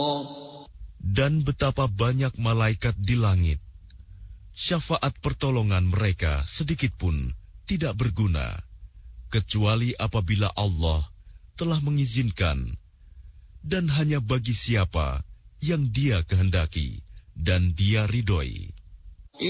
Dan betapa banyak malaikat di langit. Syafaat pertolongan mereka sedikit pun tidak berguna, kecuali apabila Allah telah mengizinkan, dan hanya bagi siapa yang Dia kehendaki dan Dia ridhoi.